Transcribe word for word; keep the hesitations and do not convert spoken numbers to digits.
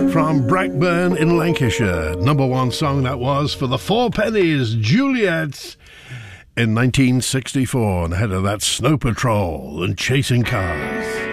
from Blackburn in Lancashire. Number one song that was for the Four Pennies, Juliet, in nineteen sixty-four. And ahead of that, Snow Patrol and Chasing Cars.